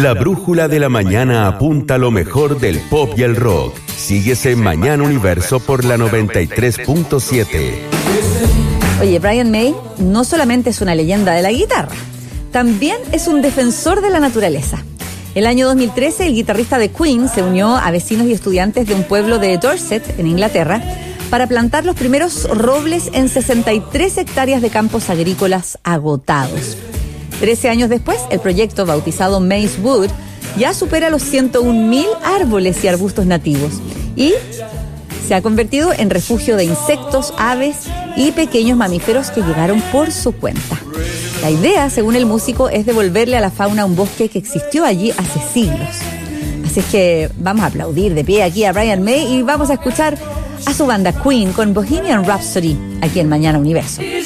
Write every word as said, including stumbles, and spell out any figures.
La brújula de la mañana apunta a lo mejor del pop y el rock. Síguese en Mañana Universo por la noventa y tres punto siete. Oye, Brian May no solamente es una leyenda de la guitarra, también es un defensor de la naturaleza. El año dos mil trece, el guitarrista de Queen se unió a vecinos y estudiantes de un pueblo de Dorset, en Inglaterra, para plantar los primeros robles en sesenta y tres hectáreas de campos agrícolas agotados. Trece años después, el proyecto, bautizado May's Wood, ya supera los ciento un mil árboles y arbustos nativos y se ha convertido en refugio de insectos, aves y pequeños mamíferos que llegaron por su cuenta. La idea, según el músico, es devolverle a la fauna un bosque que existió allí hace siglos. Así es que vamos a aplaudir de pie aquí a Brian May y vamos a escuchar a su banda Queen con Bohemian Rhapsody aquí en Mañana Universo.